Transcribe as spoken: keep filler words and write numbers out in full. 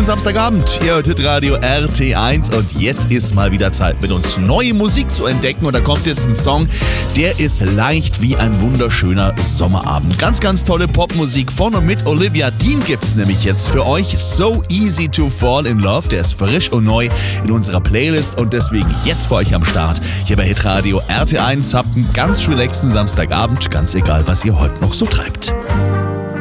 schönen Samstagabend. Ihr hört Hitradio R T eins und jetzt ist mal wieder Zeit, mit uns neue Musik zu entdecken. Und da kommt jetzt ein Song, der ist leicht wie ein wunderschöner Sommerabend. Ganz, ganz tolle Popmusik von und mit Olivia Dean gibt's nämlich jetzt für euch. So Easy to Fall in Love. Der ist frisch und neu in unserer Playlist und deswegen jetzt für euch am Start. Hier bei Hitradio R T eins habt einen ganz relaxten Samstagabend, ganz egal, was ihr heute noch so treibt.